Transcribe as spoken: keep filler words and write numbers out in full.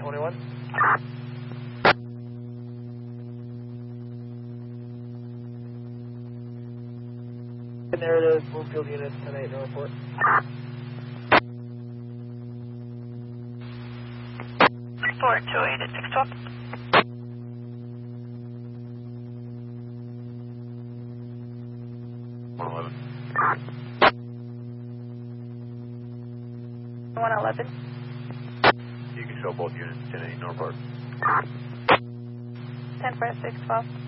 twenty-one. Narrative, Bloomfield unit, ten eight, no report. four two eight at six twelve. one eleven. one eleven. You can show both units, ten eight, North Park. ten four at six twelve.